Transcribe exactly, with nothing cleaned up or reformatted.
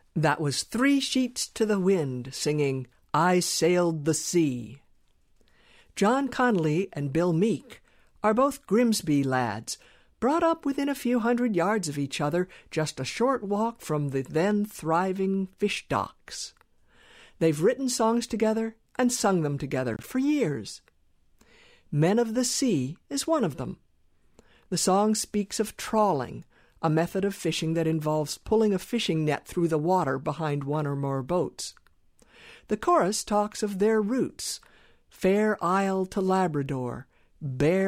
That was Three Sheets to the Wind singing I Sailed the Sea. John Connolly and Bill Meek are both Grimsby lads, brought up within a few hundred yards of each other, just a short walk from the then thriving fish docks. They've written songs together and sung them together for years. Men of the Sea is one of them. The song speaks of trawling, a method of fishing that involves pulling a fishing net through the water behind one or more boats. The chorus talks of their routes, Fair Isle to Labrador, Bear